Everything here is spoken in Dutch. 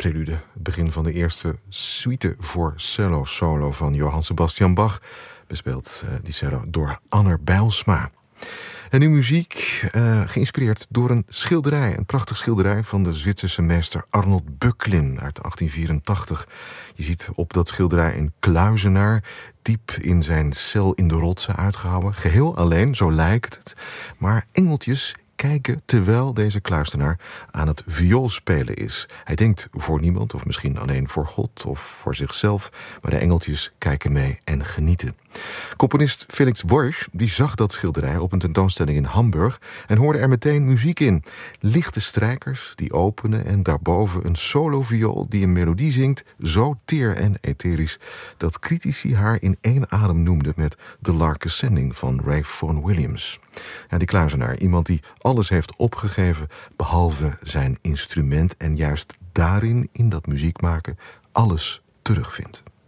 prelude. Het begin van de eerste suite voor cello van Johann Sebastian Bach. Bespeeld die cello door Anner Bijlsma. En nu muziek, geïnspireerd door een schilderij. Een prachtig schilderij van de Zwitserse meester Arnold Böcklin uit 1884. Je ziet op dat schilderij een kluizenaar diep in zijn cel in de rotsen uitgehouwen. Geheel alleen, zo lijkt het. Maar engeltjes kijken terwijl deze kluizenaar aan het viool spelen is. Hij denkt voor niemand, of misschien alleen voor God of voor zichzelf, maar de engeltjes kijken mee en genieten. Componist Felix Worsch die zag dat schilderij op een tentoonstelling in Hamburg en hoorde er meteen muziek in. Lichte strijkers die openen en daarboven een soloviool die een melodie zingt, zo teer en etherisch dat critici haar in één adem noemden met The Lark Ascending van Ralph Vaughan Williams. Ja, die kluizenaar, iemand die alles heeft opgegeven behalve zijn instrument en juist daarin, in dat muziek maken, alles terugvindt.